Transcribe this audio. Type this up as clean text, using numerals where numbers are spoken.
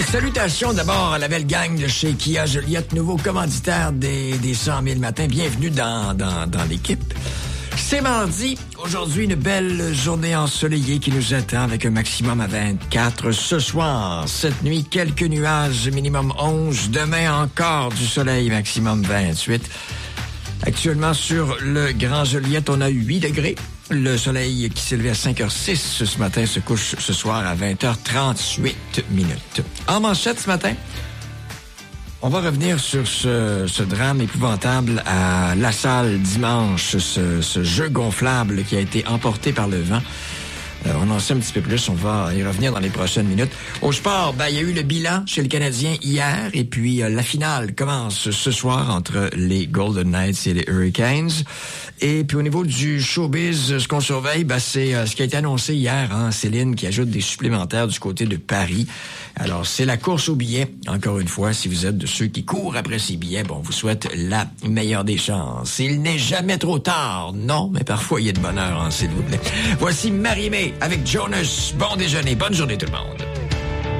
Salutations d'abord à la belle gang de chez Kia Joliette, nouveau commanditaire des 100 000 matins. Bienvenue dans l'équipe. C'est mardi. Aujourd'hui, une belle journée ensoleillée qui nous attend avec un maximum à 24. Ce soir, cette nuit, quelques nuages, minimum 11. Demain, encore du soleil, maximum 28. Actuellement, sur le Grand Joliette, on a 8 degrés. Le soleil qui s'est levé à 5h06 ce matin se couche ce soir à 20h38 minutes. En manchette ce matin, on va revenir sur ce drame épouvantable à La Salle dimanche, ce jeu gonflable qui a été emporté par le vent. On en sait un petit peu plus, on va y revenir dans les prochaines minutes. Au sport, il y a eu le bilan chez le Canadien hier et puis la finale commence ce soir entre les Golden Knights et les Hurricanes. Et puis au niveau du showbiz, ce qu'on surveille, c'est ce qui a été annoncé hier, Céline qui ajoute des supplémentaires du côté de Paris. Alors c'est la course aux billets. Encore une fois, si vous êtes de ceux qui courent après ces billets, on vous souhaite la meilleure des chances. Il n'est jamais trop tard, non, mais parfois il y a de bonheur, s'il vous plaît. Voici Marie-Mé avec Jonas. Bon déjeuner, bonne journée tout le monde.